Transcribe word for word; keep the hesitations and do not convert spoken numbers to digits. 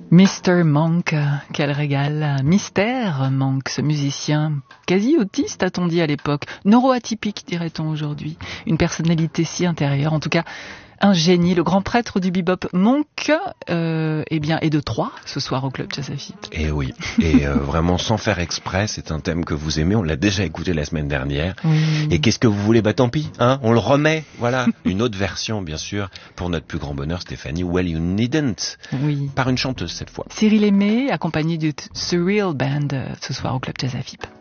mister Monk, quel régal. Mystère Monk, ce musicien quasi autiste, a-t-on dit à l'époque, neuroatypique dirait-on aujourd'hui, une personnalité si intérieure, en tout cas un génie, le grand prêtre du bebop Monk, euh, eh bien, est de Troyes ce soir au Club Jazz Afib. Et oui, et euh, vraiment sans faire exprès, c'est un thème que vous aimez, on l'a déjà écouté la semaine dernière. Oui. Et qu'est-ce que vous voulez? Bah tant pis, hein, on le remet, voilà. Une autre version, bien sûr, pour notre plus grand bonheur, Stéphanie, Well You Needn't, Oui. par une chanteuse cette fois. Cyril Aimé, accompagné du Surreal Band, euh, ce soir au Club Jazz Afib.